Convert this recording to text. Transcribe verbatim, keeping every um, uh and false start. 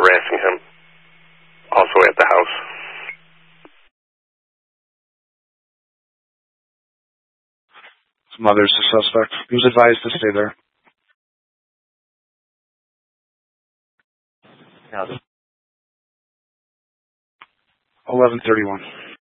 harassing him, also at the house. His mother's the suspect. He was advised to stay there. Now, eleven thirty-one.